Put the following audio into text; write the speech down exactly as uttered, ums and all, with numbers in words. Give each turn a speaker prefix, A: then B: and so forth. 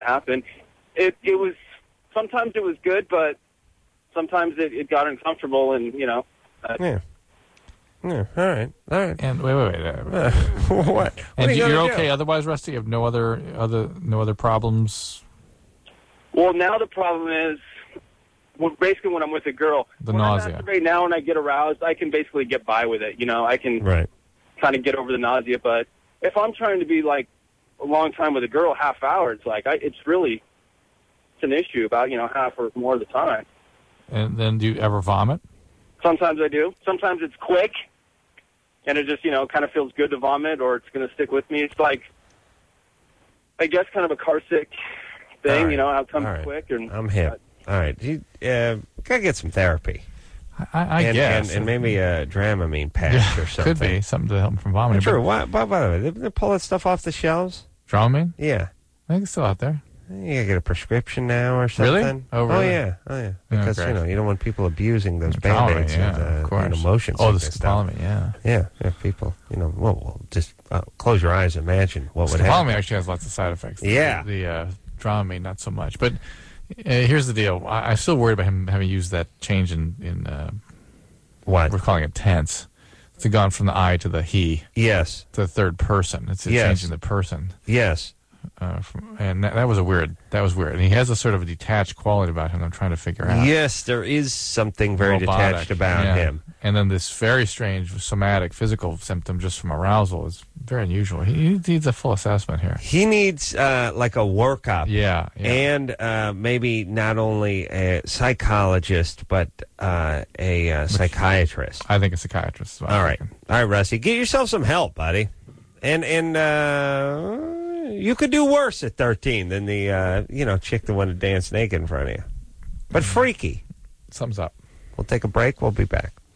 A: happened. It it was sometimes it was good, but sometimes it, it got uncomfortable, and you know. Uh,
B: yeah. Yeah. All right. All right.
C: And wait, wait, wait. Uh,
B: what? what
C: and
B: you
C: you're okay
B: do?
C: otherwise, Rusty? You have no other other no other problems.
A: Well, now the problem is, well, basically when I'm with a girl,
C: The
A: when
C: nausea.
A: I masturbate now and I get aroused, I can basically get by with it. You know, I can
B: right.
A: kind of get over the nausea. But if I'm trying to be like a long time with a girl, half hour, it's like I, it's really it's an issue about you know half or more of the time.
C: And then do you ever vomit?
A: Sometimes I do. Sometimes it's quick, and it just, you know, kind of feels good to vomit, or it's going to stick with me. It's like, I guess, kind of a car sick thing,
B: right.
A: you know, how it comes
B: right.
A: quick. And
B: I'm hip. Uh, All right. You uh, got to get some therapy.
C: I, I
B: and,
C: guess.
B: And, and maybe a Dramamine patch
C: yeah,
B: or something.
C: Could be something to help him from vomiting.
B: True. Why, by, by the way, they, they pull that stuff off the shelves?
C: Dramamine?
B: Yeah.
C: I think it's still out there.
B: You gotta get a prescription now or something.
C: Really? Oh, really?
B: Oh, yeah. Oh, yeah. Because,
C: okay.
B: you know, you don't want people abusing those
C: Dramamine,
B: Band-Aids
C: yeah,
B: and, uh,
C: of course.
B: and motion
C: Oh, the
B: sickness stuff.
C: scopolamine, yeah.
B: Yeah, yeah, people, you know, well, well just uh, close your eyes and imagine what would
C: Scopolamine
B: happen.
C: actually has lots of side effects.
B: Yeah.
C: The, the uh, Dramamine, not so much. But uh, here's the deal. I, I'm still worried about him having used that change in, in uh,
B: what?
C: We're calling it tense. It's gone from the I to the he.
B: Yes.
C: To the third person. It's a
B: yes.
C: change in the person.
B: Yes.
C: Uh, from, and that, that was a weird. That was weird. And he has a sort of a detached quality about him. I'm trying to figure out.
B: Yes, there is something very
C: Robotic,
B: detached about
C: yeah.
B: him.
C: And then this very strange somatic physical symptom just from arousal is very unusual. He, he needs a full assessment here.
B: He needs uh, like a workup.
C: Yeah, yeah.
B: And uh, maybe not only a psychologist, but uh, a uh, psychiatrist.
C: I think a psychiatrist.
B: All right. Thinking. All right, Rusty. Get yourself some help, buddy. And, and uh, you could do worse at thirteen than the, uh, you know, chick that wanted to dance naked in front of you. But freaky.
C: Thumbs up.
B: We'll take a break. We'll be back.